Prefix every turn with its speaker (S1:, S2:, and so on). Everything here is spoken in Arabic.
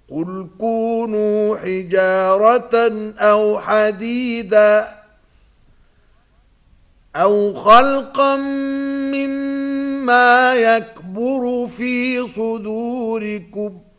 S1: قل كونوا حجارة أو حديدا أو خلقا مما يكبر في صدوركم